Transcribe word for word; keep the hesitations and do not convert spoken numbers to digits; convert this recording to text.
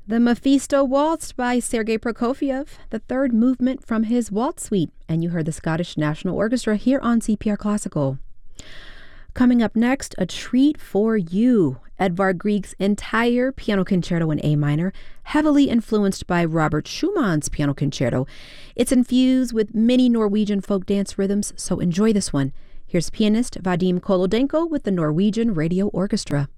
The Mephisto Waltz by Sergei Prokofiev, the third movement from his Waltz Suite, and you heard the Scottish National Orchestra here on C P R Classical. Coming up next, a treat for you. Edvard Grieg's entire piano concerto in A minor, heavily influenced by Robert Schumann's piano concerto. It's infused with many Norwegian folk dance rhythms, so enjoy this one. Here's pianist Vadim Kolodenko with the Norwegian Radio Orchestra.